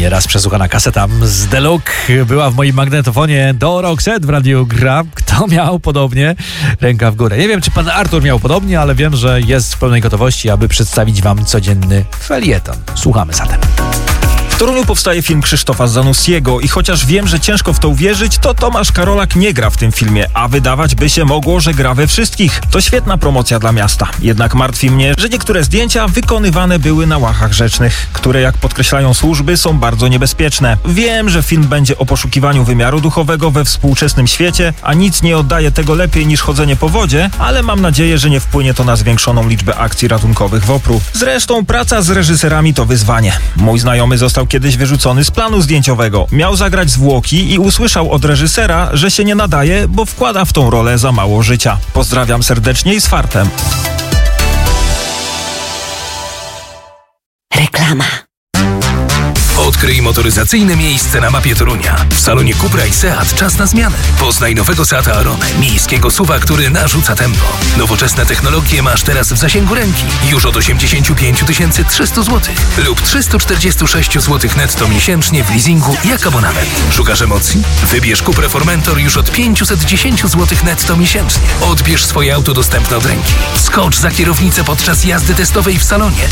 Nieraz przesłuchana kaseta z The Look była w moim magnetofonie do Roxette w radiu gra. Kto miał podobnie? Ręka w górę. Nie wiem, czy pan Artur miał podobnie, ale wiem, że jest w pełnej gotowości, aby przedstawić wam codzienny felieton. Słuchamy zatem. W Toruniu powstaje film Krzysztofa Zanussiego i chociaż wiem, że ciężko w to uwierzyć, to Tomasz Karolak nie gra w tym filmie, a wydawać by się mogło, że gra we wszystkich. To świetna promocja dla miasta. Jednak martwi mnie, że niektóre zdjęcia wykonywane były na łachach rzecznych, które, jak podkreślają służby, są bardzo niebezpieczne. Wiem, że film będzie o poszukiwaniu wymiaru duchowego we współczesnym świecie, a nic nie oddaje tego lepiej niż chodzenie po wodzie, ale mam nadzieję, że nie wpłynie to na zwiększoną liczbę akcji ratunkowych w Opru. Zresztą praca z reżyserami to wyzwanie. Mój znajomy został kiedyś wyrzucony z planu zdjęciowego. Miał zagrać zwłoki i usłyszał od reżysera, że się nie nadaje, bo wkłada w tą rolę za mało życia. Pozdrawiam serdecznie i z fartem. Reklama. Odkryj motoryzacyjne miejsce na mapie Torunia. W salonie Cupra i Seat czas na zmianę. Poznaj nowego Seata Aronę, miejskiego SUV-a, który narzuca tempo. Nowoczesne technologie masz teraz w zasięgu ręki. Już od 85 300 zł lub 346 zł netto miesięcznie w leasingu jak abonament. Szukasz emocji? Wybierz Cuprę Formentor już od 510 zł netto miesięcznie. Odbierz swoje auto dostępne od ręki. Skocz za kierownicę podczas jazdy testowej w salonie